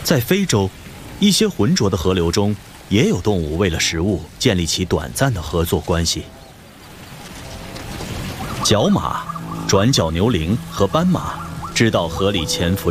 在非洲，一些浑浊的河流中，也有动物为了食物建立起短暂的合作关系。角马、转角牛羚和斑马知道河里潜伏